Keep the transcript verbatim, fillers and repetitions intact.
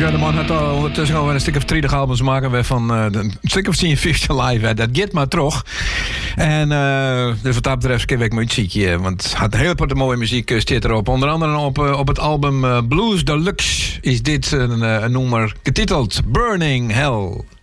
Ja, de man had al ondertussen al een stuk of drietig albums maken we van uh, een stuk of tien vijftig live. Hè. Dat gaat maar terug. En uh, dus wat dat betreft ken ik muziekje. Want het had heel wat mooie muziek staat erop. Onder andere op, uh, op het album uh, Blues Deluxe is dit een, uh, een nummer getiteld Burning Hell.